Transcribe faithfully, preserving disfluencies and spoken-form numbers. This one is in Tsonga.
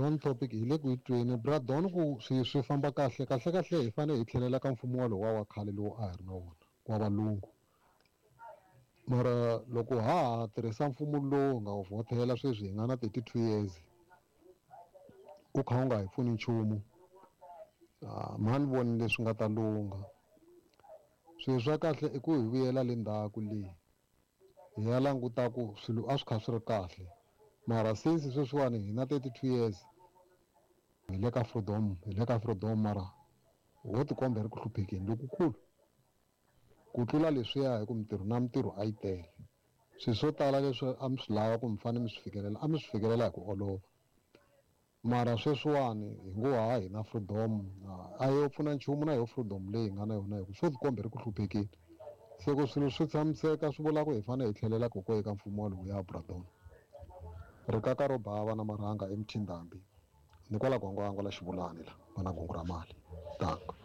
on topic hi le ku yi tweni Bradon ku swi swi famba kahle kahle kahle hi fanele hi tlhelela ka mfumo wa lowu wa khale lowu a hi ri na wona wa valungu mara loko ha ha tirhisa mfumo lowu nga wu vhotela sweswi hi nga na thirty-two years u kha u nga hi pfuni nchumu a mani voni leswi nga ta lungha swilo swa kahle i ku hi vuyela le ndzhaku leyi hi ya languta ku swilo a swi kha swi ri kahle mara since sweswiwani hi na thirty-two years hi le ka freedom hi le ka freedom mara ho tikomba hi ri ku hluphekeni lokukulu ku tlula leswiya hi ku mintirho na mintirho a yi tele swilo swo tala leswi a mi swi lava ku mi fanele mi swi fikelela a mi swi fikelela hi ku olova mara sweswiwani hi ngo ha hi na freedom a yo pfuna nchumu na yo freedom leyi hi nga na yona hi ku swo tikomba hi ri ku hluphekeni se ku swilo swi tshamiseka swi vula ku hi fanele hi tlhelela koko eka mfumo wa lowu ya Bradon ri kaka ro bava na marhanga emthindhambi ni kwala gongwango la xivulani la va na gongo ra mali tanka